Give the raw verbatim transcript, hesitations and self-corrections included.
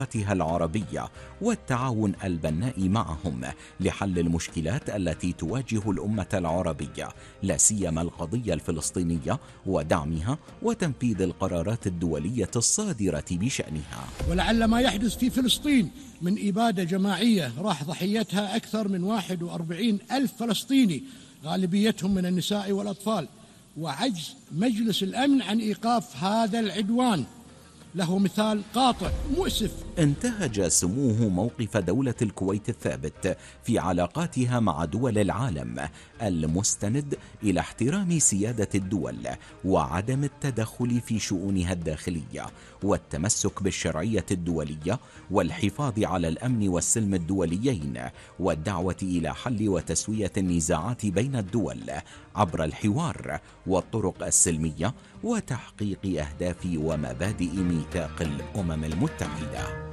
العربية والتعاون البناء معهم لحل المشكلات التي تواجه الأمة العربية، لا سيما القضية الفلسطينية، ودعمها وتنفيذ القرارات الدولية الصادرة بشأنها. ولعل ما يحدث في فلسطين من إبادة جماعية راح ضحيتها أكثر من واحد وأربعين ألف فلسطيني، غالبيتهم من النساء والأطفال، وعجز مجلس الأمن عن إيقاف هذا العدوان له مثال قاطع مؤسف. انتهج سموه موقف دولة الكويت الثابت في علاقاتها مع دول العالم، المستند إلى احترام سيادة الدول وعدم التدخل في شؤونها الداخلية، والتمسك بالشرعية الدولية والحفاظ على الأمن والسلم الدوليين، والدعوة إلى حل وتسوية النزاعات بين الدول عبر الحوار والطرق السلمية وتحقيق أهداف ومبادئ ميثاق الأمم المتحدة.